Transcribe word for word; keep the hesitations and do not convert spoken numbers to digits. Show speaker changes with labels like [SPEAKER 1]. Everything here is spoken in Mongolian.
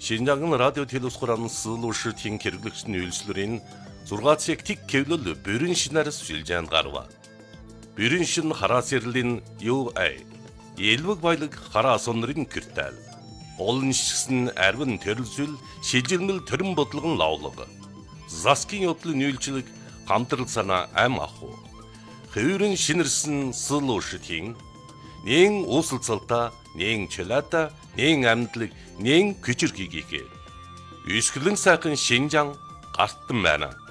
[SPEAKER 1] Шинжаан радио телевизхоран суулуушийн хэрэглэгчдийн үйлслэрийн зургаан цаг тэг кевлэл бүрэн шинээр сүлжээнд гарва. Бүрэн шин хараас ярлийн ю эй элвэг баялаг хараа сонрын киртэл. Олон шигсэн арвин төрөлзөл шилжирмэл төрөн бодлогон лавлага. Заскин явдлын үйлчлэг хамтрал санаа ам аху. Хэврэн шинэрсэн суулуушийн нэн уусалцалта нэн чөлөөта нэн амьдлаг нэн күчрхийгээ. Үсгэлэн сайхан Шинжаан гартан байна.